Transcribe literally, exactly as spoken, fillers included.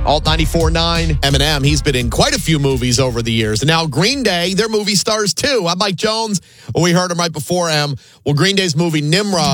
Alt ninety-four point nine, Eminem, he's been in quite a few movies over the years. And now Green Day, they're movie stars too. I'm Mike Jones. Well, we heard him right before him. Well, Green Day's movie Nimrod